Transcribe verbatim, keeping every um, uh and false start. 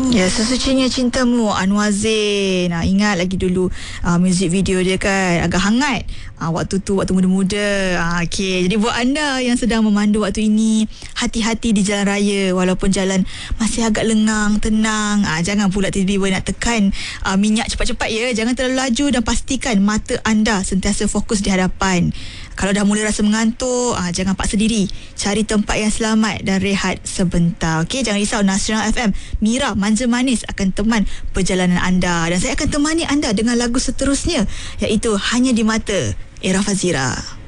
Ya, Sesucinya Cintamu, Anwar Zain. Nah, ingat lagi dulu uh, music video dia kan agak hangat. Uh, waktu tu, waktu muda-muda. Uh, okay. Jadi buat anda yang sedang memandu waktu ini, hati-hati di jalan raya. Walaupun jalan masih agak lengang, tenang. Uh, jangan pula tiba-tiba nak tekan uh, minyak cepat-cepat ya. Jangan terlalu laju dan pastikan mata anda sentiasa fokus di hadapan. Kalau dah mula rasa mengantuk, ah, jangan paksa diri. Cari tempat yang selamat dan rehat sebentar. Okey, jangan risau. Nasional F M, Mira Manja Manis akan teman perjalanan anda. Dan saya akan temani anda dengan lagu seterusnya, iaitu Hanya di Mata, Era Fazira.